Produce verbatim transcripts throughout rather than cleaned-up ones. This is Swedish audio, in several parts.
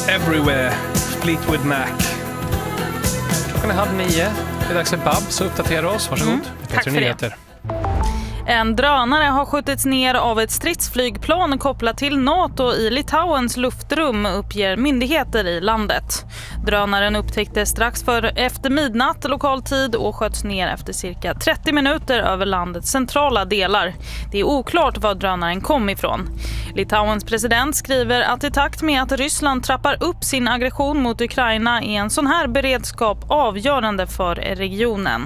Everywhere, Fleetwood Mac. Klockan är halv nio. Det är dags för Babs att uppdatera oss. Varsågod. Mm, tack för nyheter. det. En drönare har skjutits ner av ett stridsflygplan kopplat till NATO i Litauens luftrum, uppger myndigheter i landet. Drönaren upptäcktes strax för efter midnatt lokal tid och sköts ner efter cirka trettio minuter över landets centrala delar. Det är oklart var drönaren kom ifrån. Litauens president skriver att i takt med att Ryssland trappar upp sin aggression mot Ukraina är en sån här beredskap avgörande för regionen.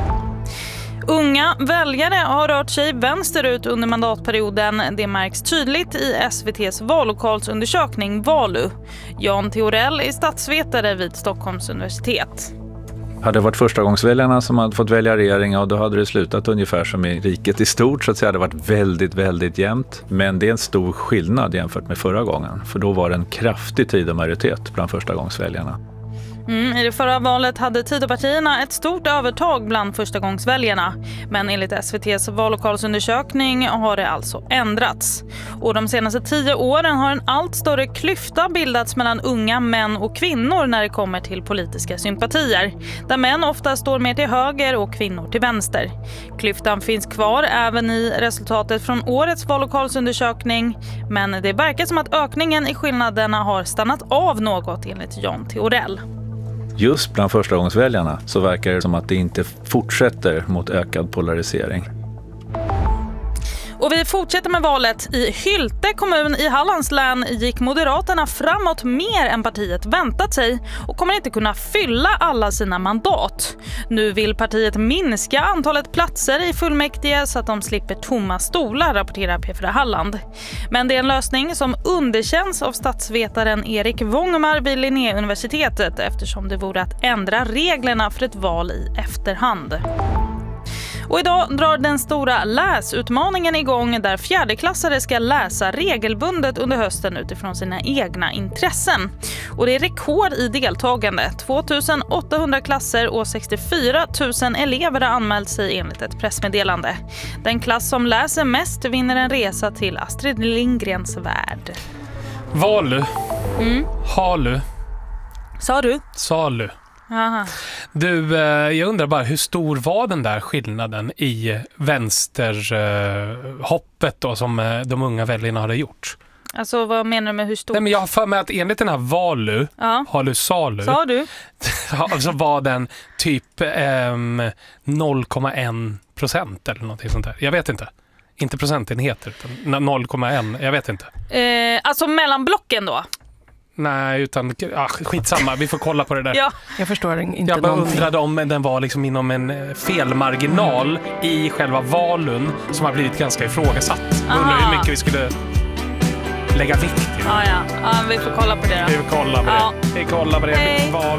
Unga väljare har rört sig vänsterut under mandatperioden. Det märks tydligt i S V T:s vallokalsundersökning Valu. Jan Theorell är statsvetare vid Stockholms universitet. Hade det varit förstagångsväljarna som hade fått välja regering, och då hade det slutat ungefär som i riket i stort, så att säga. Det hade varit väldigt, väldigt jämnt. Men det är en stor skillnad jämfört med förra gången. För då var det en kraftig tid och majoritet bland förstagångsväljarna. Mm, I det förra valet hade Tidöpartierna ett stort övertag bland förstagångsväljarna. Men enligt S V T:s vallokalsundersökning har det alltså ändrats. Och de senaste tio åren har en allt större klyfta bildats mellan unga män och kvinnor när det kommer till politiska sympatier. Där män ofta står mer till höger och kvinnor till vänster. Klyftan finns kvar även i resultatet från årets vallokalsundersökning. Men det verkar som att ökningen i skillnaderna har stannat av något enligt Jan Theorell. Just bland förstagångsväljarna så verkar det som att det inte fortsätter mot ökad polarisering. Och vi fortsätter med valet. I Hylte kommun i Hallands län gick Moderaterna framåt mer än partiet väntat sig och kommer inte kunna fylla alla sina mandat. Nu vill partiet minska antalet platser i fullmäktige så att de slipper tomma stolar, rapporterar P fyra Halland. Men det är en lösning som underkänns av statsvetaren Erik Wångmar vid Linnéuniversitetet eftersom det vore att ändra reglerna för ett val i efterhand. Och idag drar den stora läsutmaningen igång där fjärdeklassare ska läsa regelbundet under hösten utifrån sina egna intressen. Och det är rekord i deltagande. två tusen åttahundra klasser och sextiofyra tusen elever har anmält sig enligt ett pressmeddelande. Den klass som läser mest vinner en resa till Astrid Lindgrens värld. Valu. Mm. Halu. Sa du? Salu. Aha. Du, jag undrar bara hur stor var den där skillnaden i vänsterhoppet då som de unga väljarna hade gjort? Alltså vad menar du med hur stor? Nej, men jag har för mig att enligt den här Valu, ja. Halu Salu, Sa du? alltså var den typ um, noll komma en procent eller någonting sånt där. Jag vet inte. Inte procentenheter utan noll komma en, jag vet inte. Eh, alltså mellan blocken då? Nej, utan ah, skitsamma, vi får kolla på det där. Ja. Jag förstår inte. Jag bara någonting. undrade om den var liksom inom en felmarginal i själva valen som har blivit ganska ifrågasatt. Jag undrar hur mycket vi skulle lägga vikt i. Ja, ja. ja, vi får kolla på det då. Vi får kolla på det. Ja. Vi kollar på det. Hej. Val.